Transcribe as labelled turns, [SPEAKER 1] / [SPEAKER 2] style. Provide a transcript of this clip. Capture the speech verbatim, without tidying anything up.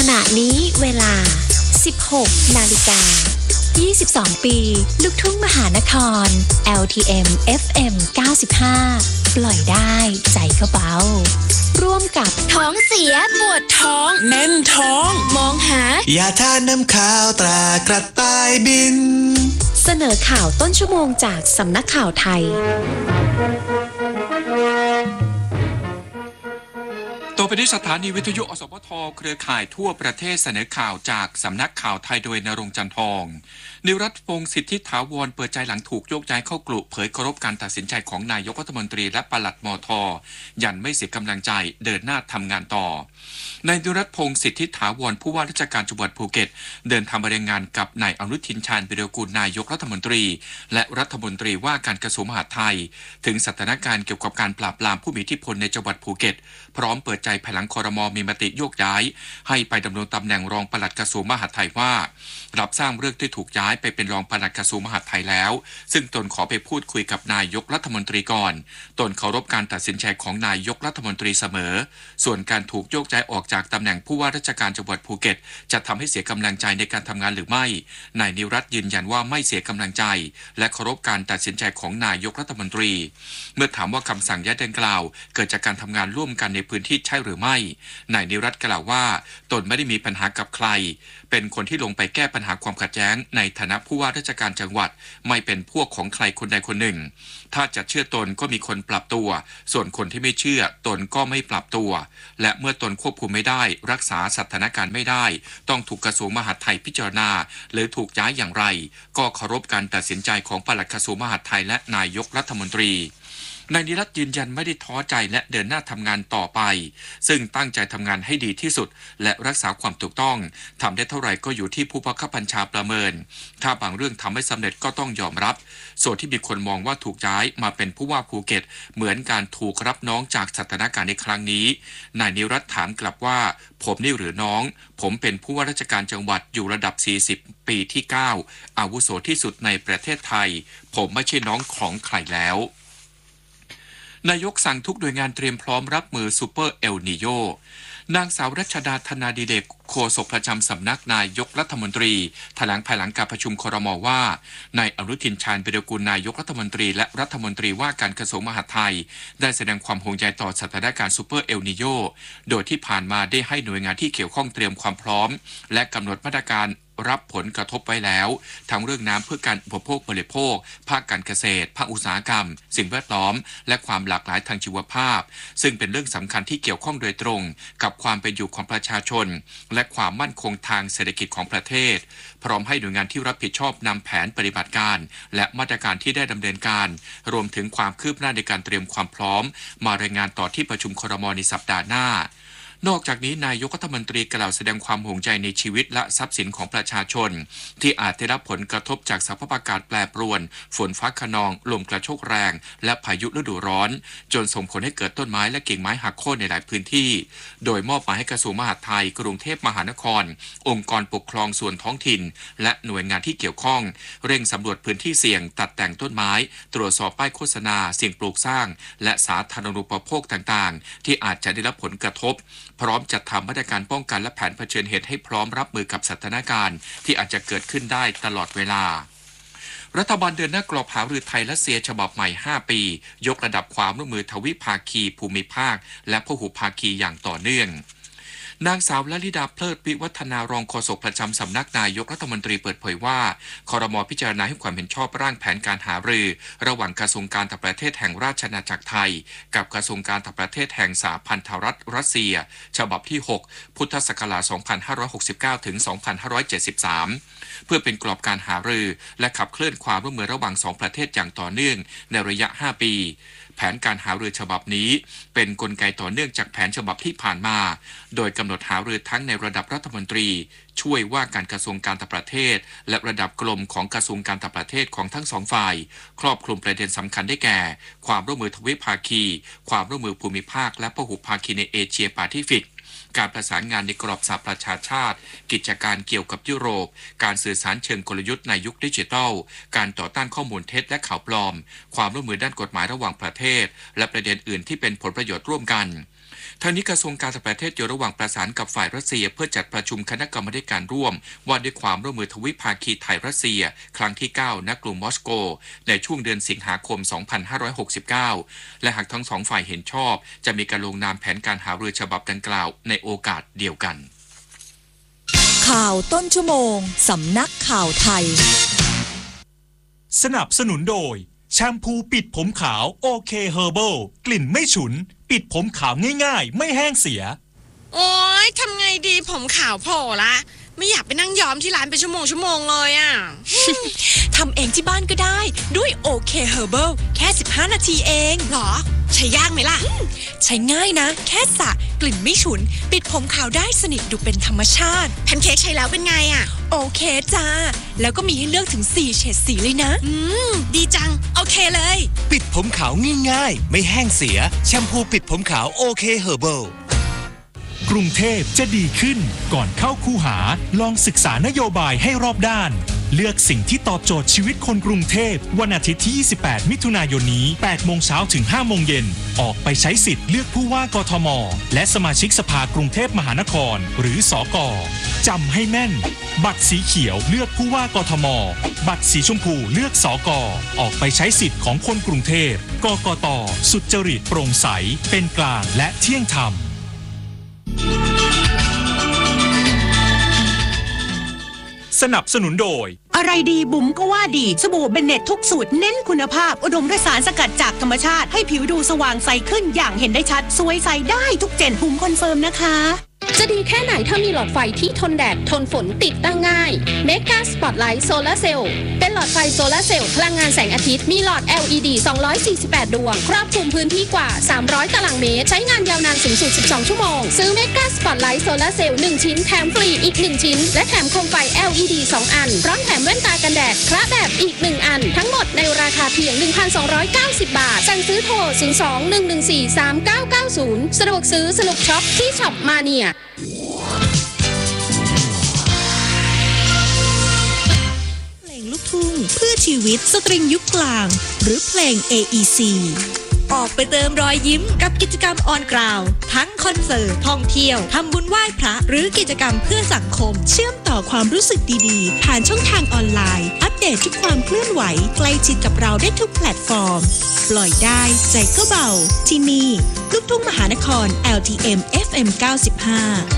[SPEAKER 1] ณะนี้เวลา สิบหกนาฬิกายี่สิบสอง ปีลูกทุ่งมหานคร แอล ที เอ็ม เอฟ เอ็ม เก้าสิบห้า ปล่อยได้ใจก็เบาร่วมกับท้องเสียปวดท้อง
[SPEAKER 2] แน่นท้อง
[SPEAKER 1] มองหาย
[SPEAKER 3] าทานน้ำข้าวตรากระต่ายบิน
[SPEAKER 1] เสนอข่าวต้นชั่วโมงจากสำนักข่าวไทย
[SPEAKER 2] ต่อไปนี้สถานีวิทยุอสมทเครือข่ายทั่วประเทศเสนอข่าวจากสำนักข่าวไทยโดยณรงค์จันทองนิรัตพงศ์สิทธิถาวรเปิดใจหลังถูกโยกย้ายเข้ากลุ่มเผยเคารพการตัดสินใจของนายกรัฐมนตรีและปลัดมท.ยันไม่เสียกำลังใจเดินหน้าทำงานต่อนายนิรัตพงศ์สิทธิถาวรผู้ว่าราชการจังหวัดภูเก็ตเดินทางไปรายงานกับนายอนุทินชาญวิรากูลนายกรัฐมนตรีและรัฐมนตรีว่าการกระทรวงมหาดไทยถึงสถานการณ์เกี่ยวกับการปราบปรามผู้มีอิทธิพลในจังหวัดภูเก็ตพร้อมเปิดใจภายหลังครม.มีมติโยกย้ายให้ไปดำรงตำแหน่งรองปลัดกระทรวงมหาดไทยว่ารับทราบเรื่องที่ถูกย้ายไปเป็นรองปลัดกระทรวงมหาดไทยแล้วซึ่งตนขอไปพูดคุยกับนายกรัฐมนตรีก่อนตนเคารพการตัดสินใจของนายกรัฐมนตรีเสมอส่วนการถูกโยกย้ายออกจากตำแหน่งผู้ว่าราชการจังหวัดภูเก็ตจะทำให้เสียกำลังใจในการทำงานหรือไม่นายนิรัตน์ยืนยันว่าไม่เสียกำลังใจและเคารพการตัดสินใจของนายกรัฐมนตรีเมื่อถามว่าคำสั่งย้ายดังกล่าวเกิดจากการทำงานร่วมกันในพื้นที่ใช่หรือไม่นายนิรัตน์กล่าวว่าตนไม่ได้มีปัญหากับใครเป็นคนที่ลงไปแก้ปัญหาความขัดแย้งในฐานะผู้ว่าราชการจังหวัดไม่เป็นพวกของใครคนใดคนหนึ่งถ้าจะเชื่อตนก็มีคนปรับตัวส่วนคนที่ไม่เชื่อตนก็ไม่ปรับตัวและเมื่อตนควบคุมไม่ได้รักษาสถานการณ์ไม่ได้ต้องถูกกระทรวงมหาดไทยพิจารณาหรือถูกย้ายอย่างไรก็เคารพการตัดสินใจของปลัดกระทรวงมหาดไทยและนายกรัฐมนตรีนายนิรัตน์ยืนยันไม่ได้ท้อใจและเดินหน้าทำงานต่อไปซึ่งตั้งใจทำงานให้ดีที่สุดและรักษาความถูกต้องทำได้เท่าไหร่ก็อยู่ที่ผู้บังคับบัญชาประเมินถ้าบางเรื่องทำไม่สำเร็จก็ต้องยอมรับส่วนที่มีคนมองว่าถูกย้ายมาเป็นผู้ว่าภูเก็ตเหมือนการถูกรับน้องจากสถานการณ์ในครั้งนี้นายนิรัตน์ถามกลับว่าผมนี่หรือน้องผมเป็นผู้ว่าราชการจังหวัดอยู่ระดับสี่สิบปีที่เก้าอาวุโสที่สุดในประเทศไทยผมไม่ใช่น้องของใครแล้วนายกสั่งทุกหน่วยงานเตรียมพร้อมรับมือซูเปอร์เอลนีโญนางสาวรัชดาธนาดิเรกโฆษกประจำสำนักนายกรัฐมนตรีแถลงภายหลังการประชุมครม.ว่านายอนุทินชาญวิรากูลนายกรัฐมนตรีและรัฐมนตรีว่าการกระทรวงมหาดไทยได้แสดงความห่วงใยต่อสถานการณ์ซูเปอร์เอลนีโญโดยที่ผ่านมาได้ให้หน่วยงานที่เกี่ยวข้องเตรียมความพร้อมและกำหนดมาตรการรับผลกระทบไว้แล้วทั้งเรื่องน้ำเพื่อการอุปโภคบริโภคภาคการเกษตรภาคอุตสาหกรรมสิ่งแวดล้อมและความหลากหลายทางชีวภาพซึ่งเป็นเรื่องสำคัญที่เกี่ยวข้องโดยตรงกับความเป็นอยู่ของประชาชนและความมั่นคงทางเศรษฐกิจของประเทศพร้อมให้หน่วยงานที่รับผิดชอบนำแผนปฏิบัติการและมาตรการที่ได้ดำเนินการรวมถึงความคืบหน้าในการเตรียมความพร้อมมารายงานต่อที่ประชุมครม.ในสัปดาห์หน้านอกจากนี้นายกรัฐมนตรีกล่าวแสดงความห่วงใยในชีวิตและทรัพย์สินของประชาชนที่อาจได้รับผลกระทบจากสภาพอากาศแปรปรวนฝนฟ้าคะนองลมกระโชกแรงและพายุฤดูร้อนจนส่งผลให้เกิดต้นไม้และกิ่งไม้หักโค่นในหลายพื้นที่โดยมอบหมายให้กระทรวงมหาดไทยกรุงเทพมหานครองค์กรปกครองส่วนท้องถิ่นและหน่วยงานที่เกี่ยวข้องเร่งสำรวจพื้นที่เสี่ยงตัดแต่งต้นไม้ตรวจสอบป้ายโฆษณาสิ่งปลูกสร้างและสาธารณูปโภคต่างๆที่อาจจะได้รับผลกระทบพร้อมจัดทำมาตรการป้องกันและแผนเผชิญเหตุให้พร้อมรับมือกับสถานการณ์ที่อาจจะเกิดขึ้นได้ตลอดเวลารัฐบาลเดินหน้ากรอบหารือไทยรัสเซียฉบับใหม่ห้าปียกระดับความร่วมมือทวิภาคีภูมิภาคและพหุภาคีอย่างต่อเนื่องนางสาวลลิดาเพลิดวิวัฒนารองโฆษกประจำสำนักนายกรัฐมนตรีเปิดเผยว่าครม.พิจารณาให้ความเห็นชอบร่างแผนการหารือระหว่างกระทรวงการต่างประเทศแห่งราชอาณาจักรไทยกับกระทรวงการต่างประเทศแห่งสหพันธรัฐรัสเซียฉบับที่หกพุทธศักราชสองพันห้าร้อยหกสิบเก้าถึงสองพันห้าร้อยเจ็ดสิบสามเพื่อเป็นกรอบการหารือและขับเคลื่อนความร่วมมือระหว่างสองประเทศอย่างต่อเนื่องในระยะห้าปีแผนการหารือฉบับนี้เป็นกลไกต่อเนื่องจากแผนฉบับที่ผ่านมาโดยกำหนดหารือทั้งในระดับรัฐมนตรีช่วยว่าการกระทรวงการต่างประเทศและระดับกรมของกระทรวงการต่างประเทศของทั้งสองฝ่ายครอบคลุมประเด็นสำคัญได้แก่ความร่วมมือทวิภาคีความร่วมมือภูมิภาคและพหุภาคีในเอเชียแปซิฟิกการประสานงานในกรอบสหประชาชาติกิจการเกี่ยวกับยุโรปการสื่อสารเชิงกลยุทธ์ในยุคดิจิทัลการต่อต้านข้อมูลเท็จและข่าวปลอมความร่วมมือด้านกฎหมายระหว่างประเทศและประเด็นอื่นที่เป็นผลประโยชน์ร่วมกันทางนี้กระทรวงการต่างประเทศอยู่ระหว่างประสานกับฝ่ายรัสเซียเพื่อจัดประชุมคณะกรรมาธิการร่วมว่าด้วยความร่วมมือทวิภาคีไทยรัสเซียครั้งที่เก้าณกรุงมอสโกในช่วงเดือนสิงหาคมสองพันห้าร้อยหกสิบเก้าและหากทั้งสองฝ่ายเห็นชอบจะมีการลงนามแผนการหารือฉบับดังกล่าวในโอกาสเดียวกัน
[SPEAKER 4] ข่าวต้นชั่วโมงสำนักข่าวไทย
[SPEAKER 5] สนับสนุนโดยแชมพูปิดผมขาวโอเคเฮอร์เบิลกลิ่นไม่ฉุนปิดผมขาวง่ายๆไม่แห้งเสีย
[SPEAKER 6] โอ๊ยทำไงดีผมขาวโผล่ละไม่อยากไปนั่งย้อมที่ร้านเป็นชั่วโมงชั่วโมงเลยอ่ะ
[SPEAKER 4] ทำเองที่บ้านก็ได้ด้วยโอเคเฮอร์เบิลแค่สิบห้านาทีเอง
[SPEAKER 6] หรอใช้ยากไหมล่ะ
[SPEAKER 4] ใช้ง่ายนะแค่สระกลิ่นไม่ฉุนปิดผมขาวได้สนิทดูเป็นธรรมชาติ
[SPEAKER 6] แพนเค้กใช้แล้วเป็นไงอ่ะ
[SPEAKER 4] โอเคจ้าแล้วก็มีให้เลือกถึงสี่เฉดสีเลยนะ
[SPEAKER 6] อืมดีจังโอเคเลย
[SPEAKER 3] ปิดผมขาวง่ายๆไม่แห้งเสียแชมพูปิดผมขาวโอเคเฮอร์เบิล
[SPEAKER 5] กรุงเทพจะดีขึ้นก่อนเข้าคูหาลองศึกษานโยบายให้รอบด้านเลือกสิ่งที่ตอบโจทย์ชีวิตคนกรุงเทพวันอาทิตย์ที่ยี่สิบแปดมิถุนายนนี้แปดโมงเช้าถึงห้าโมงเย็นออกไปใช้สิทธิ์เลือกผู้ว่ากทมและสมาชิกสภากรุงเทพมหานครหรือสก.จำให้แม่นบัตรสีเขียวเลือกผู้ว่ากทมบัตรสีชมพูเลือกสก.ออกไปใช้สิทธิ์ของคนกรุงเทพกกต.สุจริตโปร่งใสเป็นกลางและเที่ยงธรรมสนับสนุนโดย
[SPEAKER 7] อะไรดีบุ๋มก็ว่าดีสบู่เบนเน็ตทุกสูตรเน้นคุณภาพอุดมด้วยสารสกัดจากธรรมชาติให้ผิวดูสว่างใสขึ้นอย่างเห็นได้ชัดสวยใสได้ทุกเจนบุ๋มคอนเฟิร์มนะคะ
[SPEAKER 8] จะดีแค่ไหนถ้ามีหลอดไฟที่ทนแดดทนฝนติดตั้งง่าย Mega Spotlight Solar Cell เป็นหลอดไฟโซลาร์เซลล์พลังงานแสงอาทิตย์มีหลอด แอล อี ดี สองร้อยสี่สิบแปดดวงครอบคลุมพื้นที่กว่าสามร้อยตารางเมตรใช้งานยาวนานสูงสุดสิบสองชั่วโมงซื้อ Mega Spotlight Solar Cell หนึ่งชิ้นแถมฟรีอีกหนึ่งชิ้นและแถมโคมไฟ แอล อี ดี สองอันพร้อมแถมแว่นตากันแดดคระแบบอีกหนึ่งอันทั้งหมดในราคาเพียง หนึ่งพันสองร้อยเก้าสิบ บาทสั่งซื้อโทรศูนย์ สอง หนึ่ง หนึ่ง สี่ สาม เก้า เก้า ศูนย์สะดวกซื้อสนุกช็อปที่ช็อปมาเนีย
[SPEAKER 1] ลูกทุ่งเพื่อชีวิตสตริงยุคกลางหรือเพลง เอ อี ซี ออกไปเติมรอยยิ้มกับกิจกรรมออนกราวทั้งคอนเสิร์ตท่องเที่ยวทำบุญไหว้พระหรือกิจกรรมเพื่อสังคมเชื่อมต่อความรู้สึกดีๆผ่านช่องทางออนไลน์อัปเดตทุกความเคลื่อนไหวใกล้ชิดกับเราได้ทุกแพลตฟอร์มปล่อยได้ใจก็เบาที่นี่ลูกทุ่งมหานคร แอล ที เอ็ม เอฟ เอ็ม เก้าสิบห้า